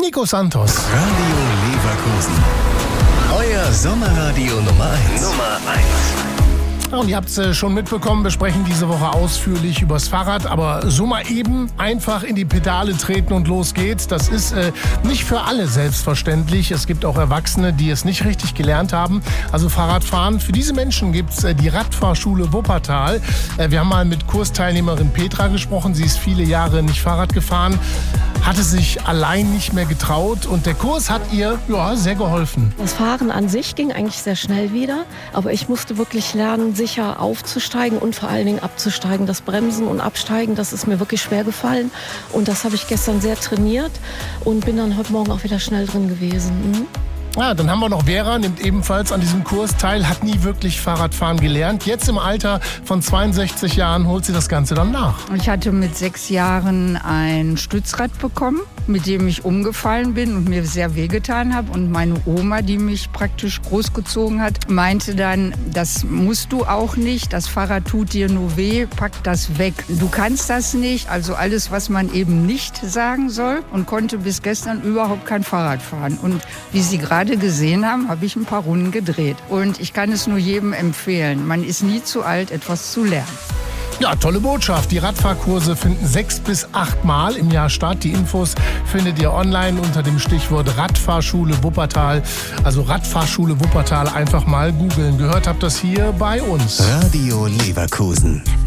Nico Santos. Radio Leverkusen. Euer Sommerradio Nummer 1. Und ihr habt es schon mitbekommen, wir sprechen diese Woche ausführlich übers Fahrrad, aber so mal eben einfach in die Pedale treten und los geht's. Das ist nicht für alle selbstverständlich. Es gibt auch Erwachsene, die es nicht richtig gelernt haben. Also Fahrradfahren, für diese Menschen gibt's die Radfahrschule Wuppertal. Wir haben mal mit Kursteilnehmerin Petra gesprochen. Sie ist viele Jahre nicht Fahrrad gefahren, hatte sich allein nicht mehr getraut und der Kurs hat ihr sehr geholfen. Das Fahren an sich ging eigentlich sehr schnell wieder, aber ich musste wirklich lernen, sicher aufzusteigen und vor allen Dingen abzusteigen. Das Bremsen und Absteigen, das ist mir wirklich schwer gefallen und das habe ich gestern sehr trainiert und bin dann heute Morgen auch wieder schnell drin gewesen. Ja, dann haben wir noch Vera, nimmt ebenfalls an diesem Kurs teil, hat nie wirklich Fahrradfahren gelernt. Jetzt im Alter von 62 Jahren holt sie das Ganze dann nach. Ich hatte mit 6 Jahren ein Stützrad bekommen, mit dem ich umgefallen bin und mir sehr wehgetan habe. Und meine Oma, die mich praktisch großgezogen hat, meinte dann, das musst du auch nicht, das Fahrrad tut dir nur weh, pack das weg. Du kannst das nicht, also alles, was man eben nicht sagen soll, und konnte bis gestern überhaupt kein Fahrrad fahren. Und wie Sie gerade gesehen haben, habe ich ein paar Runden gedreht. Und ich kann es nur jedem empfehlen. Man ist nie zu alt, etwas zu lernen. Ja, tolle Botschaft. Die Radfahrkurse finden 6 bis 8 Mal im Jahr statt. Die Infos findet ihr online unter dem Stichwort Radfahrschule Wuppertal. Also Radfahrschule Wuppertal einfach mal googeln. Gehört habt das hier bei uns. Radio Leverkusen.